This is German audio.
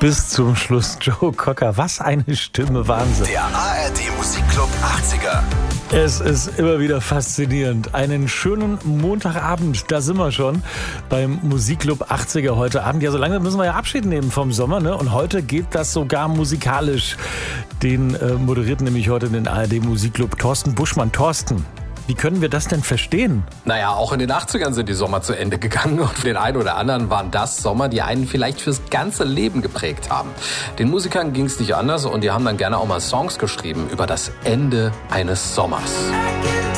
bis zum Schluss. Joe Cocker, was eine Stimme, Wahnsinn. Der ARD Musikclub 80er. Es ist immer wieder faszinierend. Einen schönen Montagabend, da sind wir schon beim Musikclub 80er heute Abend. Ja, so lange müssen wir ja Abschied nehmen vom Sommer, ne? Und heute geht das sogar musikalisch. Den moderiert nämlich heute den ARD Musikclub Thorsten Buschmann. Thorsten, wie können wir das denn verstehen? Naja, auch in den 80ern sind die Sommer zu Ende gegangen und für den einen oder anderen waren das Sommer, die einen vielleicht fürs ganze Leben geprägt haben. Den Musikern ging es nicht anders und die haben dann gerne auch mal Songs geschrieben über das Ende eines Sommers.